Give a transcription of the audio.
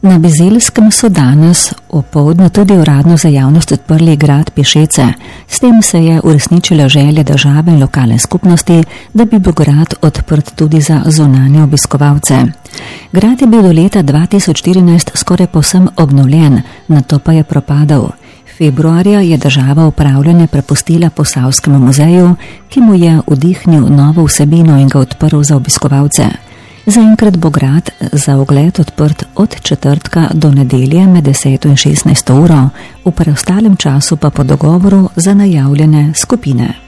Na Bizeljskem so danes opoldne tudi uradno za javnost odprli grad Pišece. S tem se je uresničila želja države in lokalne skupnosti, da bi bil grad odprt tudi za zunanje obiskovalce. Grad je bil do leta 2014 skoraj povsem obnovljen, nato pa je propadal. Februarja je država upravljanje prepustila Posavskemu muzeju, ki mu je vdihnil novo vsebino in ga odprl za obiskovalce. Zaenkrat bo grad za ogled odprt od četrtka do nedelje med 10 in 16 uro, v preostalem času pa po dogovoru za najavljene skupine.